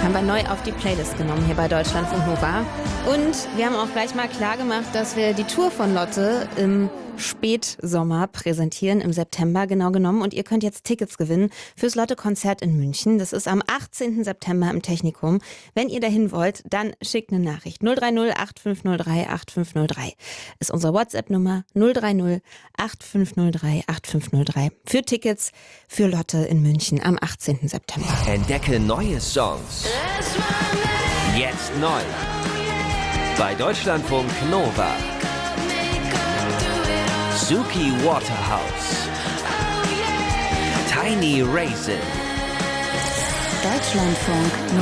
Haben wir neu auf die Playlist genommen hier bei Deutschlandfunk Nova. Und wir haben auch gleich mal klar gemacht, dass wir die Tour von Lotte im Spätsommer präsentieren, im September genau genommen. Und ihr könnt jetzt Tickets gewinnen fürs Lotte-Konzert in München. Das ist am 18. September im Technikum. Wenn ihr dahin wollt, dann schickt eine Nachricht. 030 8503 8503 ist unsere WhatsApp-Nummer. 030 8503 8503 für Tickets für Lotte in München am 18. September. Entdecke neue Songs. Jetzt neu. Bei Deutschlandfunk Nova. Suki Waterhouse. Tiny Raisin. Deutschlandfunk